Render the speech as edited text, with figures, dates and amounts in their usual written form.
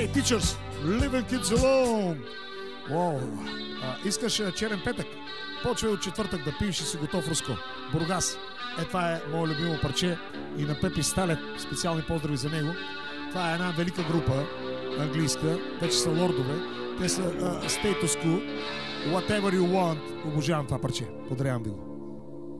Hey, teachers, leaving kids alone. Wow. Искаш черен петък? Почвай от четвъртък да пиеш и си готов, Руско. Бургас. Това е мое любимо парче и на Пепи Сталев. Специални поздрави за него. Това е една велика група, английска. Вече са лордове. Те са Status Quo. Whatever you want. Обожавам това парче. Подарявам ви го.